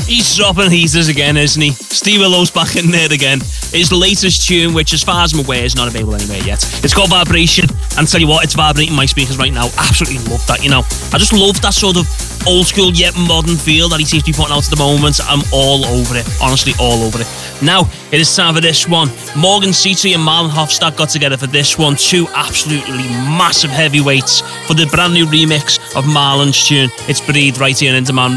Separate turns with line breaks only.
He's dropping heaters again, isn't he? Steve Willow's back in there again. His latest tune, which as far as I'm aware is not available anywhere yet. It's called Vibration, and tell you what, it's vibrating my speakers right now. Absolutely love that, you know. I just love that sort of old school yet modern feel that he seems to be putting out at the moment. I'm all over it, honestly, all over it. Now, it is time for this one. Morgan City and Marlon Hofstadt got together for this one. Two absolutely massive heavyweights for the brand new remix of Marlon's tune. It's Breathe right here in Demand